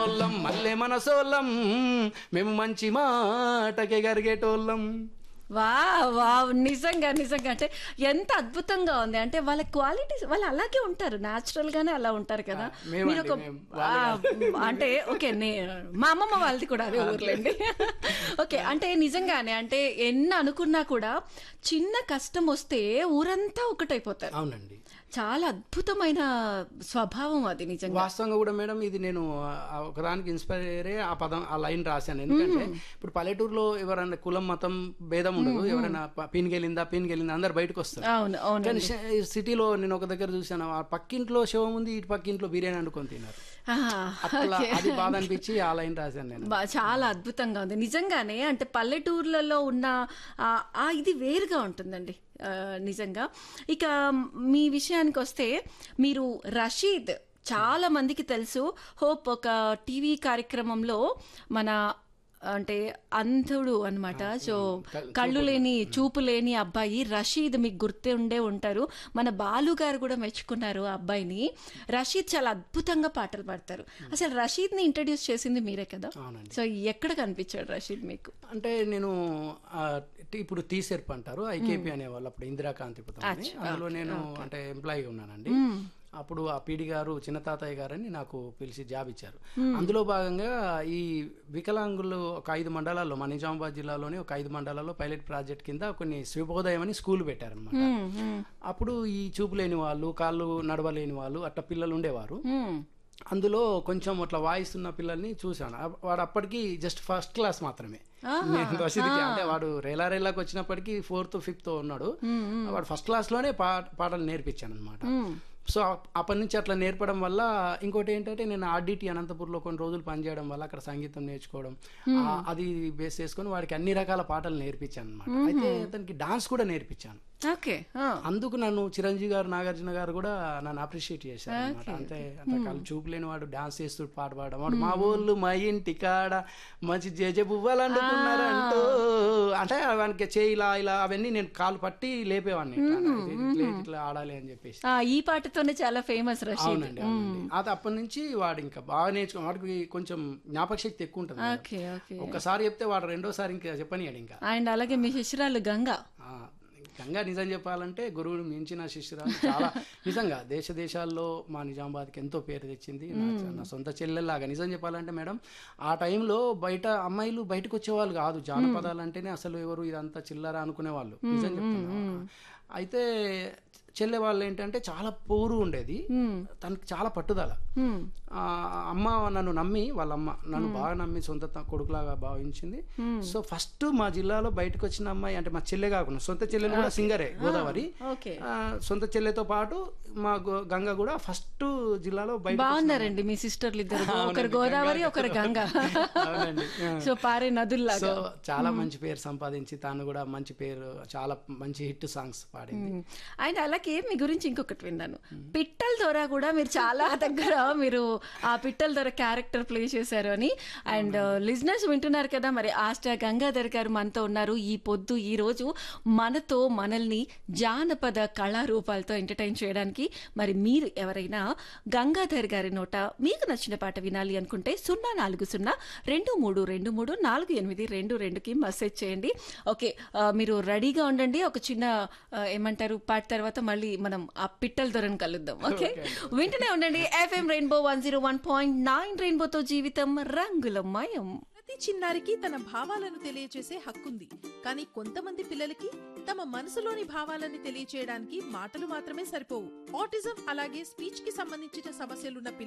ఉన్నోళ్ళం మల్లె మనసోళ్ళం మేము మంచి మాటకే గరిగేటోళ్ళం. నిజంగా నిజంగా అంటే ఎంత అద్భుతంగా ఉంది. అంటే వాళ్ళ క్వాలిటీస్ వాళ్ళు అలాగే ఉంటారు, న్యాచురల్ గానే అలా ఉంటారు కదా. మీరు ఒక అంటే ఓకే, మా అమ్మమ్మ వాళ్ళది కూడా అదే ఊర్లేండి. ఓకే, అంటే నిజంగానే అంటే ఎన్ని అనుకున్నా కూడా చిన్న కష్టం వస్తే ఊరంతా ఒకటైపోతారు. అవునండి, చాలా అద్భుతమైన స్వభావం అది నిజంగా. వాస్తవంగా కూడా మేడం ఇది నేను ఒకదానికి ఇన్స్పైర్ అయ్యే ఆ పదం ఆ లైన్ రాశాను. ఎందుకంటే ఇప్పుడు పల్లెటూరులో ఎవరైనా కులం మతం భేదం ఉండదు, ఎవరైనా పీనికెళ్ళిందా అందరు బయటకు వస్తారు. కానీ సిటీలో నేను ఒక దగ్గర చూసాను, ఆ పక్కింట్లో శవం ఉంది, ఇటు పక్కింట్లో బిర్యానీ వండుకొని తిన్నారు. అట్లా అది బాధ అనిపించి ఆ లైన్ రాశాను నేను. చాలా అద్భుతంగా ఉంది నిజంగానే. అంటే పల్లెటూర్లలో ఉన్న ఇది వేరుగా ఉంటుందండి నిజంగా. ఇక మీ విషయానికి వస్తే మీరు రషీద్ చాలా మందికి తెలుసు. హోప్ ఒక టీవీ కార్యక్రమంలో మన అంటే అంధుడు అనమాట, సో కళ్ళు లేని చూపు లేని అబ్బాయి రషీద్, మీకు గుర్తే ఉండే ఉంటారు. మన బాలు గారు కూడా మెచ్చుకున్నారు ఆ అబ్బాయిని. రషీద్ చాలా అద్భుతంగా పాటలు పాడతారు. అసలు రషీద్ ని ఇంట్రడ్యూస్ చేసింది మీరే కదా, సో ఎక్కడ కనిపించాడు రషీద్ మీకు? అంటే నేను ఇప్పుడు తీసెర్పు అంటారు, ఐకేపీ అనేవాళ్ళు, అప్పుడు ఇందిరాకాంతి అందులో నేను అంటే ఎంప్లాయీ ఉన్నానండి. అప్పుడు ఆ పీడి గారు చిన్న తాతయ్య గారని నాకు పిలిచి జాబ్ ఇచ్చారు. అందులో భాగంగా ఈ వికలాంగులు ఒక 5 మండలాల్లో, మన నిజామాబాద్ జిల్లాలోని ఒక 5 మండలాల్లో పైలట్ ప్రాజెక్ట్ కింద కొన్ని శుభోదయం అని స్కూల్ పెట్టారనమాట. అప్పుడు ఈ చూపు లేని వాళ్ళు, కాళ్ళు నడవలేని వాళ్ళు అట్లా పిల్లలు ఉండేవారు. అందులో కొంచెం అట్లా వాయిస్ ఉన్న పిల్లల్ని చూశాను. వాడు అప్పటికి జస్ట్ ఫస్ట్ క్లాస్ మాత్రమే. నేను రషీద్కి అంటే వాడు రేలాకి వచ్చినప్పటికీ 4th 5th ఉన్నాడు. వాడు ఫస్ట్ క్లాస్ లోనే పాటలు నేర్పించాను అనమాట. సో అప్పటి నుంచి అట్లా నేర్పడం వల్ల ఇంకోటి ఏంటంటే, నేను ఆర్డిటి అనంతపూర్లో కొన్ని రోజులు పనిచేయడం వల్ల అక్కడ సంగీతం నేర్చుకోవడం, అది బేస్ చేసుకొని వాడికి అన్ని రకాల పాటలు నేర్పించాను అనమాట. అయితే అతనికి డాన్స్ కూడా నేర్పించాను. అందుకు నన్ను చిరంజీవి గారు, నాగార్జున గారు కూడా నన్ను అప్రిషియేట్ చేశారు అనమాట. అంటే అంతకాలం చూపు లేని వాడు డాన్స్ చేస్తూ పాట పాడడం, వాడు మా ఊళ్ళు మా ఇంటి కాడ మంచి జేజ పువ్వాలు అంటున్నారంటూ, అంటే వానికి చేయిలా ఇలా అవన్నీ నేను కాలు పట్టి లేపేవాడిని, ఇట్లా ఆడాలి అని చెప్పేసి. ఈ పాటతోనే చాలా ఫేమస్ రషీద్. అవునండి. అది అప్పటి నుంచి వాడు ఇంకా బాగా నేర్చుకో, వాడికి కొంచెం జ్ఞాపక శక్తి ఎక్కువ ఉంటుంది. ఒకసారి చెప్తే వాడు రెండోసారి ఇంకా చెప్పనియాడు ఇంకా. అండ్ అలాగే మీ శిష్యురాలు గంగా నిజం చెప్పాలంటే గురువుని మించిన శిష్యురాలు. చాలా నిజంగా దేశాల్లో మా నిజామాబాద్కి ఎంతో పేరు తెచ్చింది. నా సొంత చెల్లెల్లాగా. నిజం చెప్పాలంటే మేడం, ఆ టైంలో బయట అమ్మాయిలు బయటకు వచ్చేవాళ్ళు కాదు. జానపదాలు అంటేనే అసలు ఎవరు ఇదంతా చిల్లర అనుకునేవాళ్ళు. నిజం చెప్తున్నా. అయితే చెల్లె వాళ్ళు ఏంటంటే చాలా పూరు ఉండేది, తనకి చాలా పట్టుదల. అమ్మ నన్ను నమ్మి, వాళ్ళ అమ్మ నన్ను బాగా నమ్మి సొంత కొడుకులాగా భావించింది. సో ఫస్ట్ మా జిల్లాలో బయటకు వచ్చిన అమ్మాయి అంటే మా చెల్లె కాకుండా సొంత చెల్లెలు కూడా సింగరే, గోదావరి. సొంత చెల్లెతో పాటు మా గంగ కూడా ఫస్ట్ జిల్లాలో బయట. బాగున్నారండి మీ సిస్టర్లు ఇద్దరు, ఒకరు గోదావరి ఒకరు గంగ. సో పారే నదుల్లా. సో చాలా మంచి పేరు సంపాదించి తాను కూడా మంచి పేరు, చాలా మంచి హిట్ సాంగ్స్ పాడింది. అండ్ అలాగే మీ గురించి ఇంకొకటి విన్నాను, పిట్టల ద్వారా కూడా మీరు చాలా దగ్గర మీరు ఆ పిట్టల ద్వారా క్యారెక్టర్ ప్లే చేశారు అని. అండ్ లిజనర్స్ వింటున్నారు కదా, మరి ఆస్టా గంగాధర్ గారు మనతో ఉన్నారు ఈ పొద్దు. ఈ రోజు మనతో మనల్ని జానపద కళారూపాలతో ఎంటర్టైన్ చేయడానికి. మరి మీరు ఎవరైనా గంగాధర్ గారి నోట మీకు నచ్చిన పాట వినాలి అనుకుంటే 04023234822కి మెసేజ్ చేయండి. ఓకే, మీరు రెడీగా ఉండండి. ఒక చిన్న ఏమంటారు పాట తర్వాత మళ్ళీ మనం ఆ పిట్టల దొరని కలుద్దాం. ఓకే, వింటూనే ఉండండి FM రెయిన్బో 101.9. రెయిన్బోతో జీవితం రంగులమయం. ప్రతి చిన్నారికి తన భావాలను తెలియచేసే హక్కుంది. కానీ కొంతమంది పిల్లలకి తమ మనసులోని భావాలను తెలియచేయడానికి మాటలు మాత్రమే సరిపోవు. ఆటిజం అలాగే స్పీచ్ కి సంబంధించిన సమస్యలున్న